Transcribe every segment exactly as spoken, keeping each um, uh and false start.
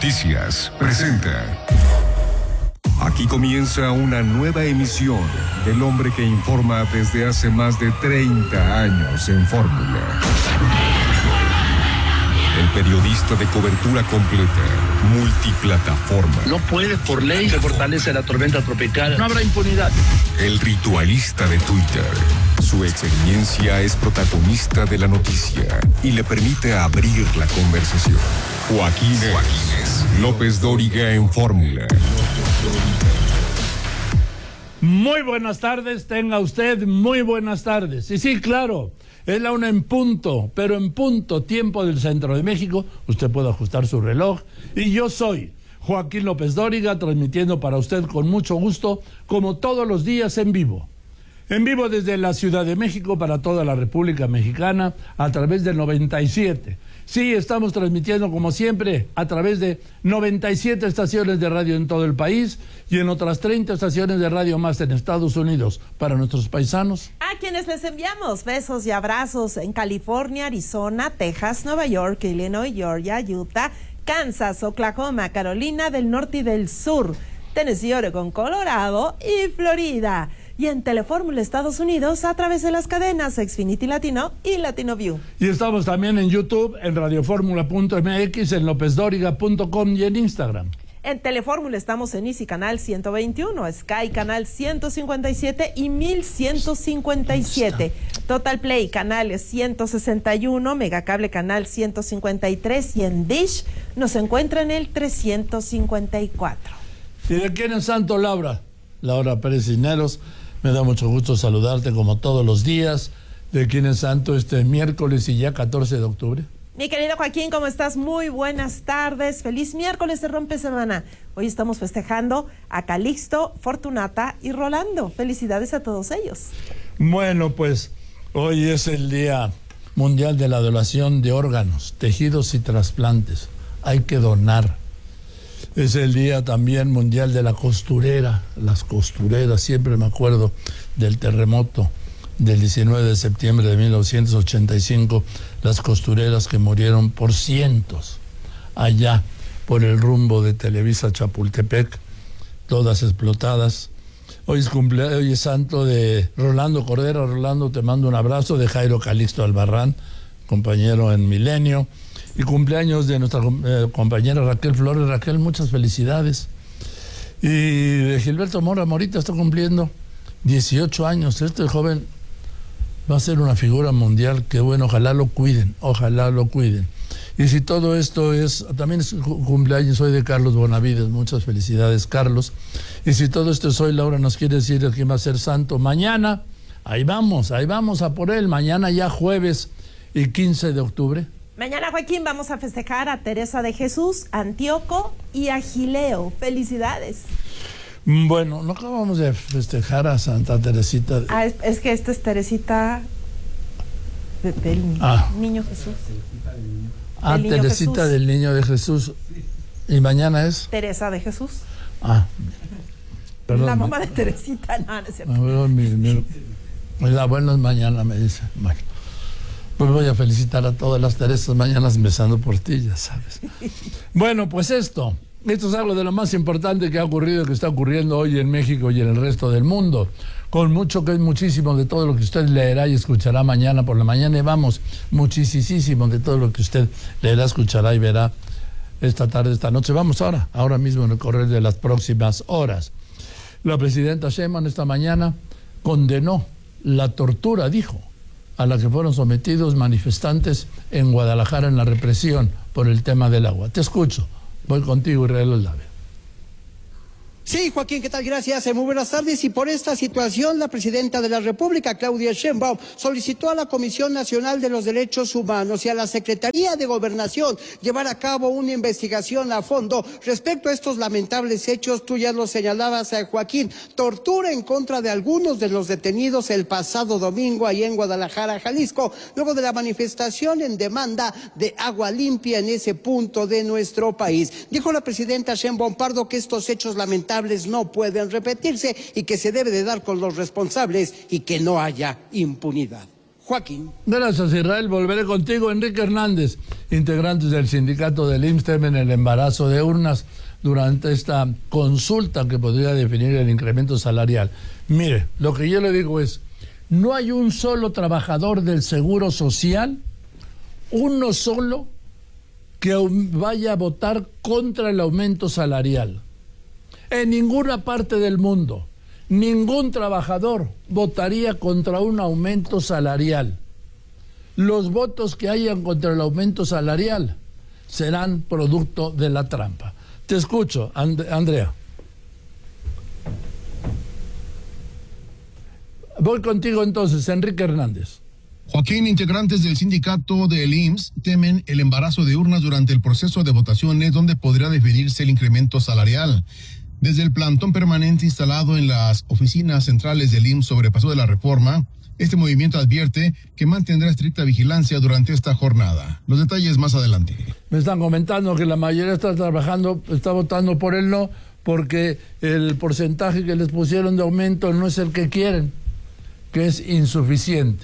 Noticias presenta. Aquí comienza una nueva emisión del hombre que informa desde hace más de treinta años en Fórmula. El periodista de cobertura completa, multiplataforma. No puede por ley se fortalece la tormenta tropical. No habrá impunidad. El ritualista de Twitter. Su experiencia es protagonista de la noticia y le permite abrir la conversación. Joaquín, Joaquín López Dóriga en Fórmula. Muy buenas tardes, tenga usted muy buenas tardes. Y sí, claro, es la una en punto, pero en punto, tiempo del centro de México. Usted puede ajustar su reloj. Y yo soy Joaquín López Dóriga, transmitiendo para usted con mucho gusto, como todos los días en vivo. En vivo desde la Ciudad de México para toda la República Mexicana a través del noventa y siete. Sí, estamos transmitiendo como siempre a través de noventa y siete estaciones de radio en todo el país y en otras treinta estaciones de radio más en Estados Unidos para nuestros paisanos. A quienes les enviamos besos y abrazos en California, Arizona, Texas, Nueva York, Illinois, Georgia, Utah, Kansas, Oklahoma, Carolina del Norte y del Sur, Tennessee, Oregon, Colorado y Florida. Y en Telefórmula Estados Unidos a través de las cadenas Xfinity Latino y Latino View. Y estamos también en YouTube, en radioformula punto m x, en lópez dóriga punto com y en Instagram. En Telefórmula estamos en Easy Canal ciento veintiuno, Sky Canal ciento cincuenta y siete y mil ciento cincuenta y siete. Total Play canales ciento sesenta y uno, Megacable Canal ciento cincuenta y tres y en Dish nos encuentra en el trescientos cincuenta y cuatro. ¿Y de quién es Santo Laura? Laura Pérez Cisneros. Me da mucho gusto saludarte como todos los días. ¿De quién es santo este miércoles y ya catorce de octubre? Mi querido Joaquín, ¿cómo estás? Muy buenas tardes. Feliz miércoles de rompe semana. Hoy estamos festejando a Calixto, Fortunata y Rolando. Felicidades a todos ellos. Bueno, pues hoy es el Día Mundial de la Donación de Órganos, Tejidos y Trasplantes. Hay que donar. Es el día también mundial de la costurera, las costureras. Siempre me acuerdo del terremoto del diecinueve de septiembre de mil novecientos ochenta y cinco, las costureras que murieron por cientos allá por el rumbo de Televisa Chapultepec, todas explotadas. Hoy es cumpleaños, hoy es santo de Rolando Cordero. Rolando, te mando un abrazo. De Jairo Calixto Albarrán, compañero en Milenio. Y cumpleaños de nuestra eh, compañera Raquel Flores. Raquel, muchas felicidades. Y de Gilberto Mora Morita está cumpliendo dieciocho años. Este joven va a ser una figura mundial. Que bueno, ojalá lo cuiden, ojalá lo cuiden. Y si todo esto es, también es cumpleaños hoy de Carlos Bonavides. Muchas felicidades, Carlos. Y si todo esto es hoy, Laura nos quiere decir quién va a ser santo mañana. Ahí vamos, ahí vamos a por él. Mañana ya jueves y quince de octubre. Mañana, Joaquín, vamos a festejar a Teresa de Jesús, Antíoco y a Gileo. Felicidades. Bueno, no acabamos de festejar a Santa Teresita. De... Ah, es, es que esta es Teresita de, del ah. Niño Jesús. Ah, del niño Teresita Jesús. del Niño de Jesús. ¿Y mañana es? Teresa de Jesús. Ah, perdón. La mamá de Teresita, no, no es cierto. No, mi, mi, la buena es mañana, me dice. Bueno. Pues voy a felicitar a todas las Teresas mañanas empezando por ti, ya sabes. Bueno, pues esto, esto es algo de lo más importante que ha ocurrido, que está ocurriendo hoy en México y en el resto del mundo. Con mucho, que es muchísimo de todo lo que usted leerá y escuchará mañana por la mañana. Y vamos, muchísimo de todo lo que usted leerá, escuchará y verá esta tarde, esta noche. Vamos ahora, ahora mismo en el correr de las próximas horas. La presidenta Sheinbaum esta mañana condenó la tortura, dijo, a la que fueron sometidos manifestantes en Guadalajara en la represión por el tema del agua. Te escucho. Voy contigo, Israel Olave. Sí, Joaquín, ¿qué tal? Gracias. Muy buenas tardes. Y por esta situación, la presidenta de la República, Claudia Sheinbaum, solicitó a la Comisión Nacional de los Derechos Humanos y a la Secretaría de Gobernación llevar a cabo una investigación a fondo respecto a estos lamentables hechos. Tú ya lo señalabas, eh, Joaquín, tortura en contra de algunos de los detenidos el pasado domingo ahí en Guadalajara, Jalisco, luego de la manifestación en demanda de agua limpia en ese punto de nuestro país. Dijo la presidenta Sheinbaum Pardo que estos hechos lamentables no pueden repetirse y que se debe de dar con los responsables y que no haya impunidad. Joaquín. Gracias, Israel. Volveré contigo. Enrique Hernández, integrantes del sindicato del I M S S temen el embarazo de urnas durante esta consulta que podría definir el incremento salarial. Mire, lo que yo le digo es, no hay un solo trabajador del Seguro Social, uno solo, que vaya a votar contra el aumento salarial. En ninguna parte del mundo, ningún trabajador votaría contra un aumento salarial. Los votos que hayan contra el aumento salarial serán producto de la trampa. Te escucho, And- Andrea. Voy contigo entonces, Enrique Hernández. Joaquín, integrantes del sindicato del I M S S temen el embarazo de urnas durante el proceso de votaciones donde podría definirse el incremento salarial. Desde el plantón permanente instalado en las oficinas centrales del I M S S sobre paso de la reforma, este movimiento advierte que mantendrá estricta vigilancia durante esta jornada. Los detalles más adelante. Me están comentando que la mayoría está trabajando, está votando por el no, porque el porcentaje que les pusieron de aumento no es el que quieren, que es insuficiente.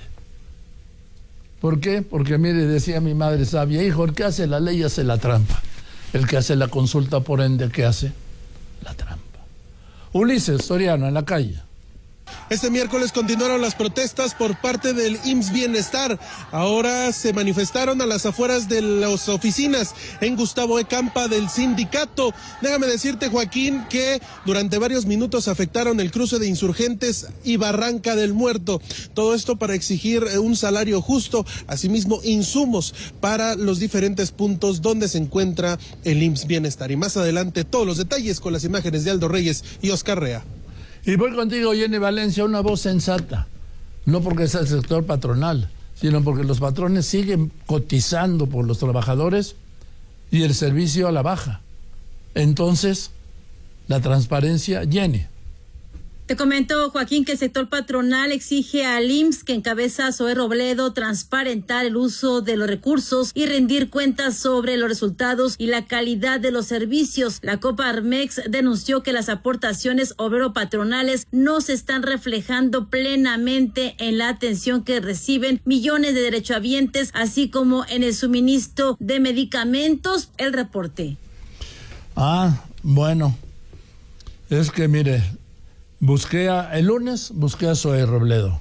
¿Por qué? Porque, mire, decía mi madre sabia, hijo, el que hace la ley hace la trampa. El que hace la consulta, por ende, ¿qué hace? La trampa. Ulises Soriano, en la calle. Este miércoles continuaron las protestas por parte del I M S S Bienestar. Ahora se manifestaron a las afueras de las oficinas en Gustavo E. Campa del sindicato. Déjame decirte, Joaquín, que durante varios minutos afectaron el cruce de Insurgentes y Barranca del Muerto. Todo esto para exigir un salario justo, asimismo insumos para los diferentes puntos donde se encuentra el I M S S Bienestar. Y más adelante todos los detalles con las imágenes de Aldo Reyes y Oscar Rea. Y voy contigo, Jenny Valencia, una voz sensata, no porque sea el sector patronal, sino porque los patrones siguen cotizando por los trabajadores y el servicio a la baja. Entonces, la transparencia, Jenny. Te comento, Joaquín, que el sector patronal exige al I M S S que encabeza Zoé Robledo transparentar el uso de los recursos y rendir cuentas sobre los resultados y la calidad de los servicios. La Coparmex denunció que las aportaciones obrero-patronales no se están reflejando plenamente en la atención que reciben millones de derechohabientes, así como en el suministro de medicamentos. El reporte. Ah, bueno, es que mire... Busqué a, el lunes, busqué a Zoé Robledo.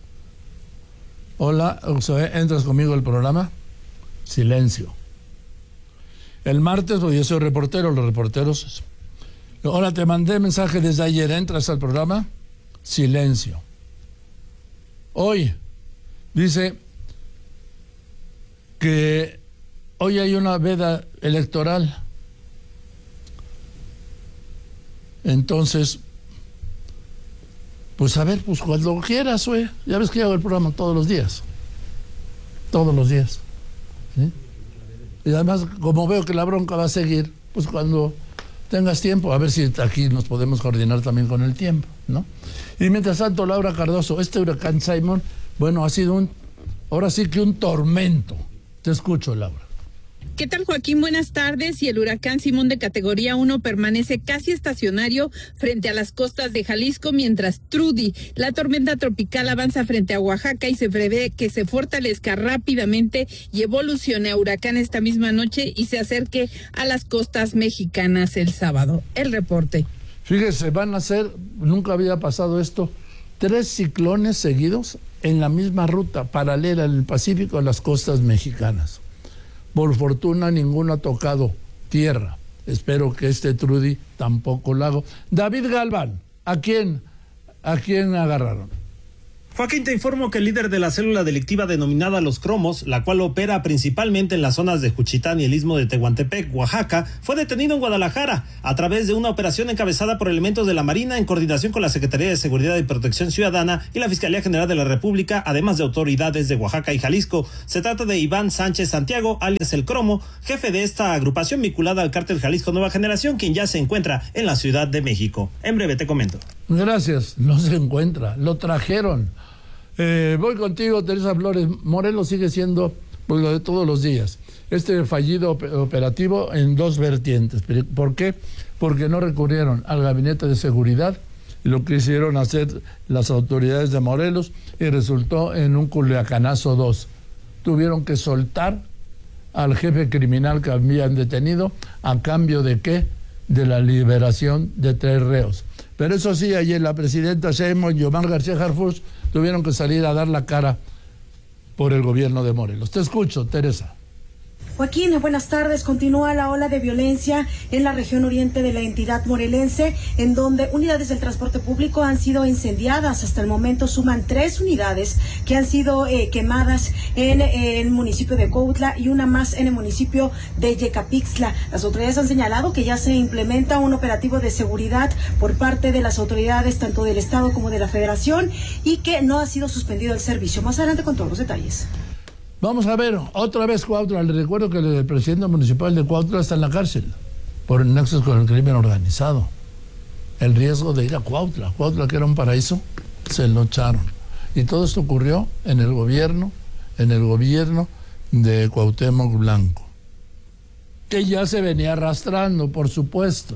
Hola, Zoé, ¿entras conmigo al programa? Silencio. El martes, pues yo soy reportero, los reporteros. Hola, te mandé mensaje desde ayer, ¿entras al programa? Silencio. Hoy, dice que hoy hay una veda electoral. Entonces... Pues a ver, pues cuando quieras, güey. Ya ves que hago el programa todos los días. Todos los días. ¿Sí? Y además, como veo que la bronca va a seguir, pues cuando tengas tiempo, a ver si aquí nos podemos coordinar también con el tiempo, ¿no? Y mientras tanto, Laura Cardoso, este huracán Simon, bueno, ha sido un, ahora sí que un tormento. Te escucho, Laura. ¿Qué tal, Joaquín? Buenas tardes. Y el huracán Simón de categoría uno permanece casi estacionario frente a las costas de Jalisco, mientras Trudy, la tormenta tropical, avanza frente a Oaxaca y se prevé que se fortalezca rápidamente y evolucione a huracán esta misma noche y se acerque a las costas mexicanas el sábado. El reporte. Fíjese, van a ser, nunca había pasado esto, tres ciclones seguidos en la misma ruta, paralela en el Pacífico a las costas mexicanas. Por fortuna ninguno ha tocado tierra. Espero que este Trudy tampoco lo haga. David Galván, ¿a quién, a quién agarraron? Joaquín, te informo que el líder de la célula delictiva denominada Los Cromos, la cual opera principalmente en las zonas de Juchitán y el istmo de Tehuantepec, Oaxaca, fue detenido en Guadalajara a través de una operación encabezada por elementos de la Marina en coordinación con la Secretaría de Seguridad y Protección Ciudadana y la Fiscalía General de la República, además de autoridades de Oaxaca y Jalisco. Se trata de Iván Sánchez Santiago, alias El Cromo, jefe de esta agrupación vinculada al cártel Jalisco Nueva Generación, quien ya se encuentra en la Ciudad de México. En breve te comento. Gracias, no se encuentra, lo trajeron. Eh, voy contigo, Teresa Flores. Morelos sigue siendo pues, lo de todos los días. Este fallido operativo en dos vertientes. ¿Por qué? Porque no recurrieron al gabinete de seguridad lo quisieron hacer las autoridades de Morelos y resultó en un culiacanazo dos. Tuvieron que soltar al jefe criminal que habían detenido, ¿a cambio de qué? De la liberación de tres reos. Pero eso sí, ayer la presidenta Sheinbaum y Omar García Harfuch tuvieron que salir a dar la cara por el gobierno de Morelos. Te escucho, Teresa. Joaquín, buenas tardes. Continúa la ola de violencia en la región oriente de la entidad morelense, en donde unidades del transporte público han sido incendiadas. Hasta el momento suman tres unidades que han sido eh, quemadas en, en el municipio de Cuautla y una más en el municipio de Yecapixtla. Las autoridades han señalado que ya se implementa un operativo de seguridad por parte de las autoridades tanto del Estado como de la Federación y que no ha sido suspendido el servicio. Más adelante con todos los detalles. Vamos a ver, otra vez Cuautla. Les recuerdo que el presidente municipal de Cuautla está en la cárcel por nexos con el crimen organizado. El riesgo de ir a Cuautla, Cuautla que era un paraíso, se lo echaron. Y todo esto ocurrió en el gobierno, en el gobierno de Cuauhtémoc Blanco, que ya se venía arrastrando, por supuesto.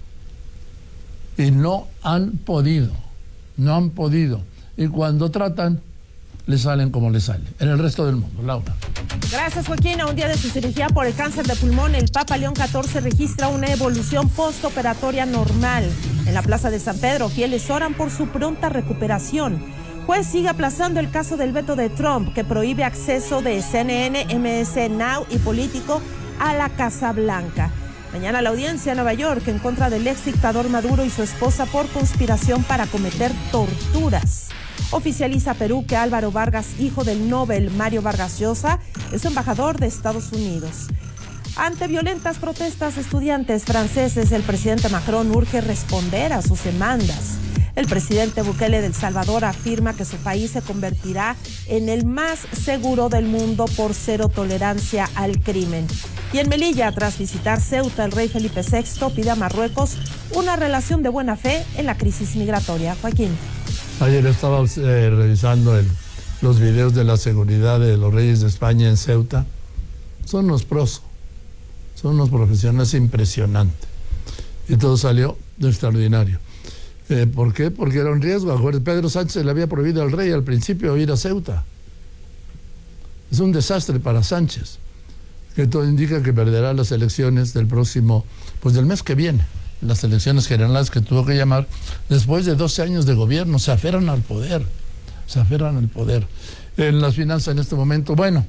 Y no han podido, no han podido. Y cuando tratan, le salen como le salen. En el resto del mundo, Laura. Gracias, Joaquín. A un día de su cirugía por el cáncer de pulmón, el Papa León catorce registra una evolución postoperatoria normal. En la Plaza de San Pedro, fieles oran por su pronta recuperación. Juez sigue aplazando el caso del veto de Trump, que prohíbe acceso de C N N, M S Now y Político a la Casa Blanca. Mañana la audiencia en Nueva York en contra del ex dictador Maduro y su esposa por conspiración para cometer torturas. Oficializa Perú que Álvaro Vargas, hijo del Nobel Mario Vargas Llosa, es embajador de Estados Unidos. Ante violentas protestas de estudiantes franceses, el presidente Macron urge responder a sus demandas. El presidente Bukele de El Salvador afirma que su país se convertirá en el más seguro del mundo por cero tolerancia al crimen. Y en Melilla, tras visitar Ceuta, el rey Felipe sexto pide a Marruecos una relación de buena fe en la crisis migratoria. Joaquín. Ayer estaba eh, revisando el, los videos de la seguridad de los reyes de España en Ceuta. Son unos pros, son unos profesionales impresionantes. Y todo salió de extraordinario. Eh, ¿Por qué? Porque era un riesgo. Pedro Sánchez le había prohibido al rey al principio ir a Ceuta. Es un desastre para Sánchez, que todo indica que perderá las elecciones del próximo, pues del mes que viene, las elecciones generales que tuvo que llamar después de doce años de gobierno. Se aferran al poder, se aferran al poder. En las finanzas en este momento, bueno,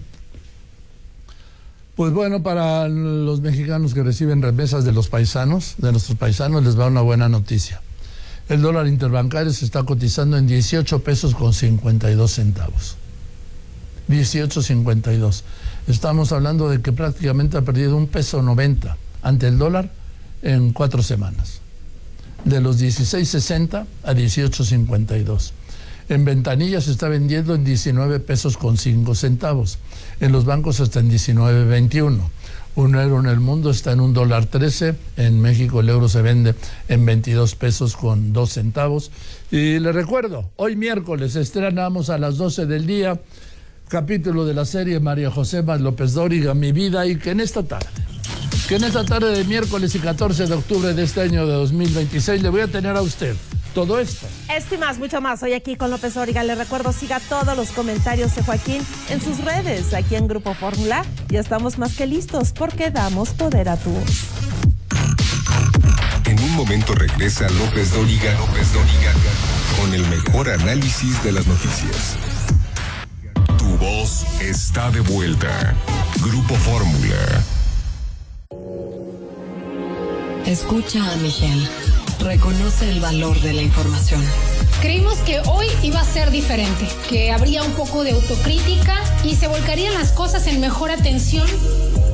pues bueno, para los mexicanos que reciben remesas de los paisanos, de nuestros paisanos, les va una buena noticia. El dólar interbancario se está cotizando en dieciocho pesos con cincuenta y dos centavos. dieciocho cincuenta y dos. Estamos hablando de que prácticamente ha perdido un peso noventa ante el dólar en cuatro semanas. De los dieciséis sesenta a dieciocho cincuenta y dos. En ventanilla se está vendiendo en diecinueve pesos con cinco centavos. En los bancos está en diecinueve veintiuno. Un euro en el mundo está en un dólar trece. En México el euro se vende en veintidós pesos con dos centavos. Y les recuerdo, hoy miércoles estrenamos a las doce del día capítulo de la serie María José López Dóriga, Mi Vida, y que en esta tarde, que en esta tarde de miércoles y catorce de octubre de este año de dos mil veintiséis le voy a tener a usted todo esto. Esto y más, mucho más. Hoy aquí con López Dóriga. Le recuerdo, siga todos los comentarios de Joaquín en sus redes, aquí en Grupo Fórmula. Ya estamos más que listos porque damos poder a tu voz. En un momento regresa López Dóriga, López Dóriga, con el mejor análisis de las noticias. Tu voz está de vuelta. Grupo Fórmula. Escucha a Miguel. Reconoce el valor de la información. Creímos que hoy iba a ser diferente, que habría un poco de autocrítica y se volcarían las cosas en mejor atención